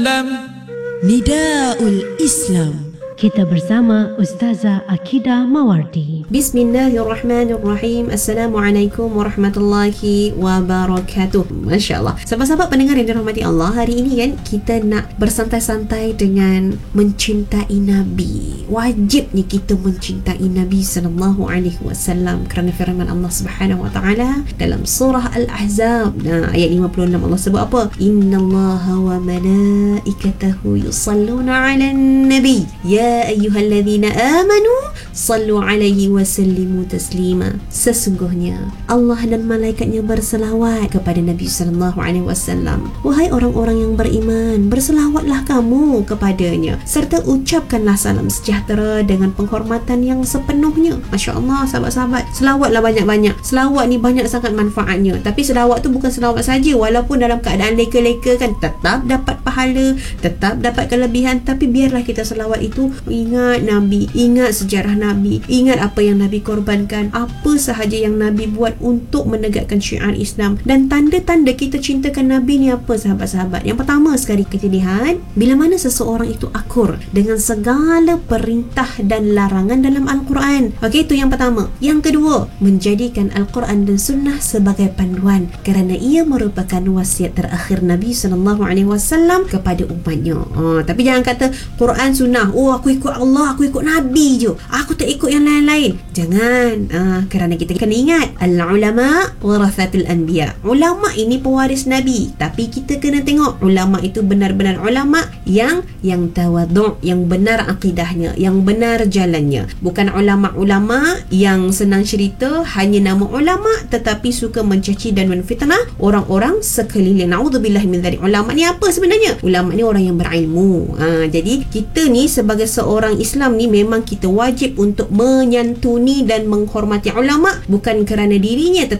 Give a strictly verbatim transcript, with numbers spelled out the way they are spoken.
Nidaul Islam. Kita bersama Ustazah Akidah Mawardi. Bismillahirrahmanirrahim. Assalamualaikum warahmatullahi wabarakatuh. Masya Allah. Sahabat-sahabat pendengar yang dirahmati Allah, hari ini kan kita nak bersantai-santai dengan mencintai Nabi. Wajibnya kita mencintai Nabi sallallahu alaihi wasallam kerana firman Allah Subhanahu wa taala dalam surah Al-Ahzab. Nah, ayat lima puluh enam Allah sebut apa? Innallaha wa malaikatahu yusalluna 'alan nabi. Ya ayyuhalladzina amanu sallu alaihi wa sallimu taslima. Sesungguhnya Allah dan malaikatnya berselawat kepada Nabi sallallahu alaihi wasallam. Wahai orang-orang yang beriman, berselawatlah kamu kepadanya serta ucapkanlah salam sejahtera dengan penghormatan yang sepenuhnya. Masya-Allah sahabat-sahabat, selawatlah banyak-banyak. Selawat ni banyak sangat manfaatnya. Tapi selawat tu bukan selawat saja, walaupun dalam keadaan leka-leka kan tetap dapat pahala, tetap dapat kelebihan, tapi biarlah kita selawat itu ingat Nabi, ingat sejarah Nabi, ingat apa yang Nabi korbankan, apa sahaja yang Nabi buat untuk menegakkan syiar Islam. Dan tanda-tanda kita cintakan Nabi ni apa sahabat-sahabat? Yang pertama sekali kita lihat, bila mana seseorang itu akur dengan segala perintah dan larangan dalam Al-Quran. Okey, itu yang pertama. Yang kedua, menjadikan Al-Quran dan Sunnah sebagai panduan kerana ia merupakan wasiat terakhir Nabi sallallahu alaihi wasallam kepada umatnya. Ha, tapi jangan kata Quran Sunnah, oh aku ikut Allah, aku ikut Nabi je, aku tak ikut yang lain-lain. Jangan, uh, kerana kita kena ingat al-ulama warathatul anbiya. Ulama ini pewaris Nabi, tapi kita kena tengok ulama itu benar-benar ulama yang yang tawadhu', yang benar akidahnya, yang benar jalannya. Bukan ulama-ulama yang senang cerita, hanya nama ulama tetapi suka mencaci dan menfitnah orang-orang sekeliling. Naudzubillah min dzalik. Ulama ni apa sebenarnya? Ulama ni orang yang berilmu. Uh, jadi kita ni sebagai seorang Islam ni memang kita wajib untuk menyantuni dan menghormati ulama, bukan kerana dirinya